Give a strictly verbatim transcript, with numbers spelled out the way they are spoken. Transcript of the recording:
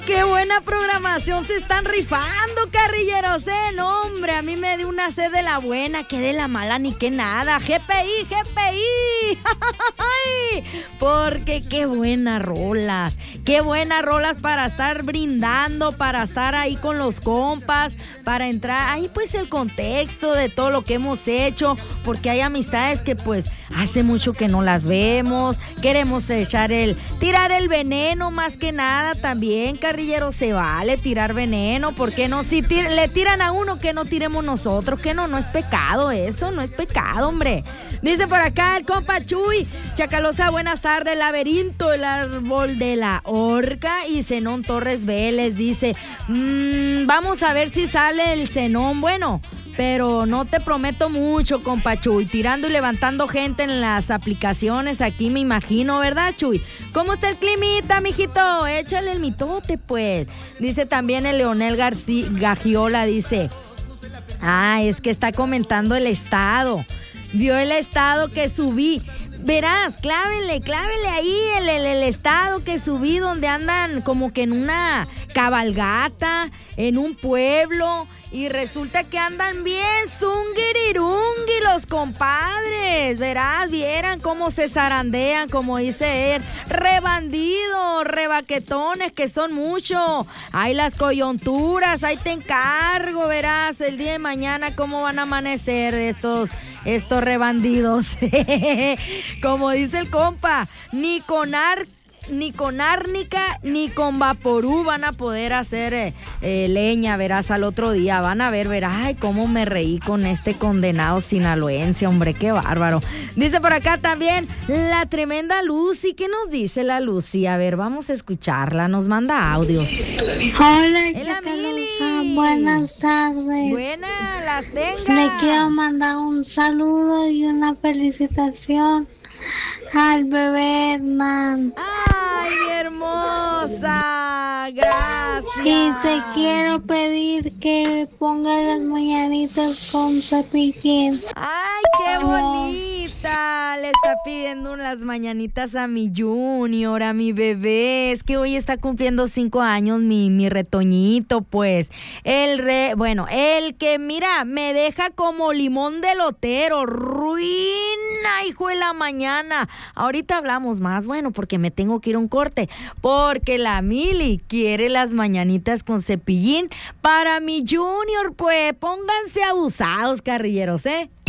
¡Qué buena programación se están rifando, carrilleros! ¡Eh, no, hombre! A mí me dio una sed de la buena, que de la mala ni que nada. G P I, G P I. Porque qué buenas rolas. Qué buenas rolas para estar brindando, para estar ahí con los compas, para entrar ahí pues el contexto de todo lo que hemos hecho, porque hay amistades que pues hace mucho que no las vemos. Queremos echar el, tirar el veneno más que nada también, carrillero, se vale tirar veneno, ¿por qué no? Si tir- le tiran a uno, que no tiremos nosotros, que no, no es pecado eso, no es pecado, hombre. Dice por acá el compa Chuy Chacalosa, buenas tardes, Laberinto, el árbol de la horca, y Zenón Torres Vélez dice, mmm, vamos a ver si sale el Zenón, bueno, pero no te prometo mucho, compa Chuy, tirando y levantando gente en las aplicaciones, aquí me imagino, ¿verdad, Chuy? ¿Cómo está el climita, mijito? Échale el mitote, pues. Dice también el Leonel García Gagiola, dice, ah, es que está comentando el estado, vio el estado que subí. Verás, clávenle, clávenle ahí el, el, el estado que subí, donde andan como que en una cabalgata, en un pueblo, y resulta que andan bien zungirirungui los compadres. Verás, vieran cómo se zarandean, como dice él, rebandidos, rebaquetones, que son muchos. Hay las coyunturas, ahí te encargo, verás, el día de mañana cómo van a amanecer estos, estos rebandidos. Como dice el compa, ni con ar ni con árnica ni con vaporú van a poder hacer eh, eh, leña, verás, al otro día. Van a ver, verás, ay, cómo me reí con este condenado sinaloense, hombre, qué bárbaro. Dice por acá también la tremenda Lucy. ¿Qué nos dice la Lucy? A ver, vamos a escucharla, nos manda audios. Hola, Chacalosa, buenas tardes. Buenas, las tengas. Le quiero mandar un saludo y una felicitación al bebé Hernán. ¡Ay, mi hermosa! Gracias. Y te quiero pedir que ponga las mañanitas con Cepillín. ¡Ay, qué bonita! Le está pidiendo las mañanitas a mi Junior, a mi bebé. Es que hoy está cumpliendo cinco años mi, mi retoñito, pues. El re... Bueno, el que, mira, me deja como limón de lotero. Ruina, hijo de la mañana. Ahorita hablamos más, bueno, porque me tengo que ir a un corte. Porque la Mili quiere las mañanitas con Cepillín para mi Junior, pues. Pónganse abusados, carrilleros, ¿eh?